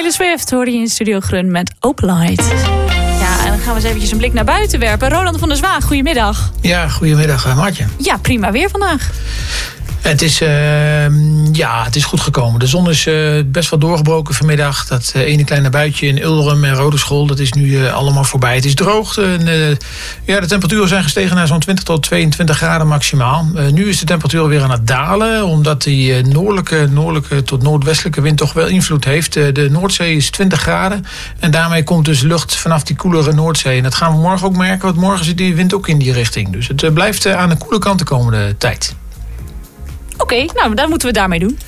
Taylor Swift hoorde je in Studio Grun met Open Light. Ja, en dan gaan we eens eventjes een blik naar buiten werpen. Roland van der Zwaan, goedemiddag. Ja, goedemiddag Martje. Ja, prima weer vandaag. Het is goed gekomen. De zon is best wel doorgebroken vanmiddag. Dat ene kleine buitje in Ulrum en Rodeschool, dat is nu allemaal voorbij. Het is droog. De temperaturen zijn gestegen naar zo'n 20 tot 22 graden maximaal. Nu is de temperatuur weer aan het dalen, omdat die noordelijke tot noordwestelijke wind toch wel invloed heeft. De Noordzee is 20 graden en daarmee komt dus lucht vanaf die koelere Noordzee. En dat gaan we morgen ook merken, want morgen zit die wind ook in die richting. Dus het blijft aan de koele kant de komende tijd. Oké, nou, dan moeten we daarmee doen.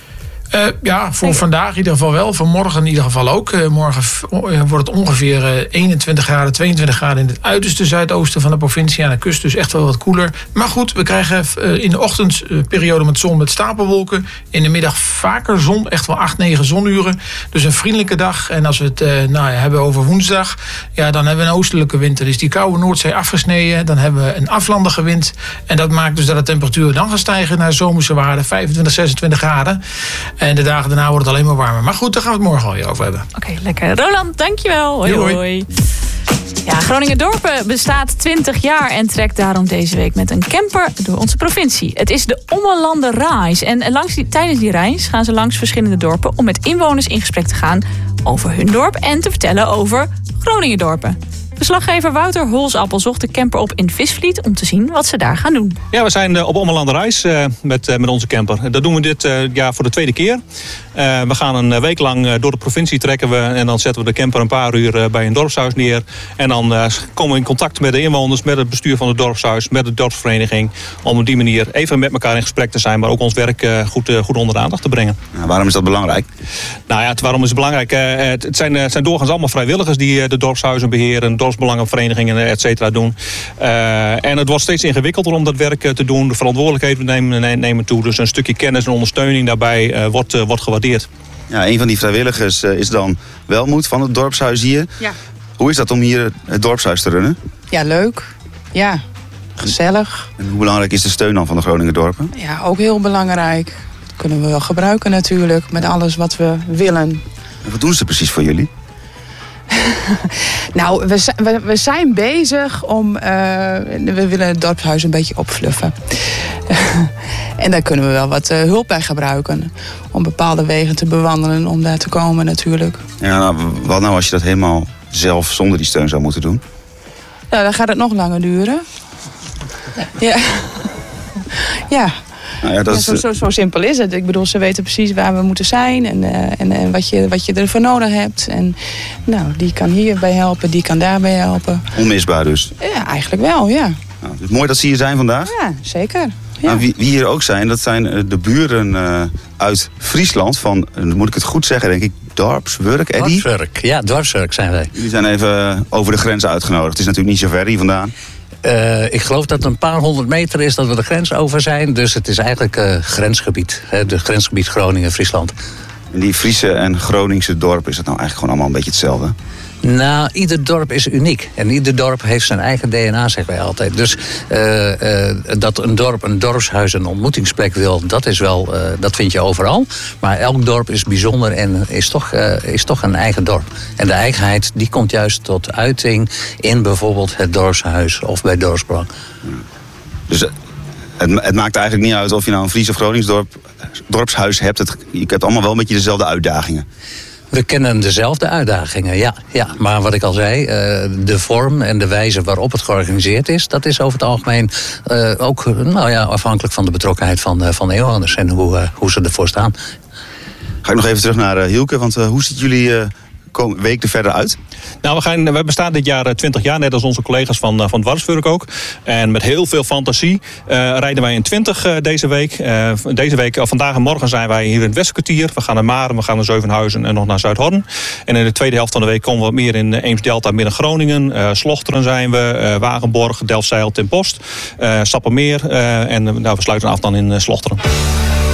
Voor vandaag in ieder geval wel. Voor morgen in ieder geval ook. Morgen wordt het ongeveer 21 graden, 22 graden in het uiterste zuidoosten van de provincie. Aan de kust dus echt wel wat koeler. Maar goed, we krijgen in de ochtendperiode met zon met stapelwolken. In de middag vaker zon, echt wel 8-9 zonuren. Dus een vriendelijke dag. En als we het hebben over woensdag, dan hebben we een oostelijke wind. Dan is die koude Noordzee afgesneden. Dan hebben we een aflandige wind. En dat maakt dus dat de temperatuur dan gaat stijgen naar zomerse waarden, 25, 26 graden. En de dagen daarna wordt het alleen maar warmer. Maar goed, daar gaan we het morgen alweer over hebben. Oké, lekker. Roland, dankjewel. Hoi, hoi. Ja, Groningen Dorpen bestaat 20 jaar en trekt daarom deze week met een camper door onze provincie. Het is de Ommelanden Reis. En tijdens die reis gaan ze langs verschillende dorpen om met inwoners in gesprek te gaan over hun dorp en te vertellen over Groningen Dorpen. Verslaggever Wouter Holsappel zocht de camper op in Visvliet om te zien wat ze daar gaan doen. Ja, we zijn op Ommelanden Reis met onze camper. Dat doen we dit jaar voor de tweede keer. We gaan een week lang door de provincie trekken we en dan zetten we de camper een paar uur bij een dorpshuis neer. En dan komen we in contact met de inwoners, met het bestuur van het dorpshuis, met de dorpsvereniging. Om op die manier even met elkaar in gesprek te zijn, maar ook ons werk goed onder de aandacht te brengen. Nou, waarom is dat belangrijk? Nou ja, waarom is het belangrijk? Het zijn doorgaans allemaal vrijwilligers die de dorpshuizen beheren, dorpsbelangenverenigingen, et cetera doen. En het wordt steeds ingewikkelder om dat werk te doen. De verantwoordelijkheden nemen toe. Dus een stukje kennis en ondersteuning daarbij wordt gewaardeerd. Ja, een van die vrijwilligers is dan Welmoed van het dorpshuis hier. Ja. Hoe is dat om hier het dorpshuis te runnen? Ja, leuk. Ja, gezellig. En hoe belangrijk is de steun dan van de Groninger dorpen? Ja, ook heel belangrijk. Dat kunnen we wel gebruiken natuurlijk, met alles wat we willen. En wat doen ze precies voor jullie? Nou, we zijn bezig om... we willen het dorpshuis een beetje opfluffen. En daar kunnen we wel wat hulp bij gebruiken. Om bepaalde wegen te bewandelen, om daar te komen natuurlijk. Ja, wat nou als je dat helemaal zelf zonder die steun zou moeten doen? Nou, dan gaat het nog langer duren. Ja. Ja. Nou ja, zo simpel is het. Ik bedoel, ze weten precies waar we moeten zijn en wat je ervoor nodig hebt. En nou, die kan hierbij helpen, die kan daarbij helpen. Onmisbaar dus? Ja, eigenlijk wel, ja. Nou, het is mooi dat ze hier zijn vandaag. Ja, zeker. Ja. Nou, wie hier ook zijn, dat zijn de buren uit Friesland van, moet ik het goed zeggen, denk ik, Dorpswurk, Eddy? Dorpswurk, ja, Dorpswurk zijn wij. Jullie zijn even over de grens uitgenodigd. Het is natuurlijk niet zo ver hier vandaan. Ik geloof dat het een paar 100 meter is dat we de grens over zijn. Dus het is eigenlijk grensgebied. Het grensgebied Groningen-Friesland. En die Friese en Groningse dorp, is dat nou eigenlijk gewoon allemaal een beetje hetzelfde? Nou, ieder dorp is uniek. En ieder dorp heeft zijn eigen DNA, zeggen wij altijd. Dus dat een dorp een dorpshuis een ontmoetingsplek wil, dat vind je overal. Maar elk dorp is bijzonder en is toch een eigen dorp. En de eigenheid die komt juist tot uiting in bijvoorbeeld het dorpshuis of bij dorpsbelang. Dus het maakt eigenlijk niet uit of je nou een Fries of Gronings dorpshuis hebt. Je hebt allemaal wel een beetje dezelfde uitdagingen. We kennen dezelfde uitdagingen, ja. Maar wat ik al zei, de vorm en de wijze waarop het georganiseerd is, dat is over het algemeen ook afhankelijk van de betrokkenheid van de inwoners en hoe ze ervoor staan. Ga ik nog even terug naar Hielke, want hoe ziet jullie week er verder uit? Nou, we bestaan dit jaar 20 jaar, net als onze collega's van Dwarswurk ook. En met heel veel fantasie rijden wij in 20 deze week. Vandaag en morgen zijn wij hier in het Westkwartier. We gaan naar Maren, we gaan naar Zevenhuizen en nog naar Zuidhorn. En in de tweede helft van de week komen we wat meer in Eems-Delta, Midden-Groningen. Slochteren zijn we, Wagenborg, Delfzijl, Ten Post, Sappemeer. En we sluiten af dan in Slochteren.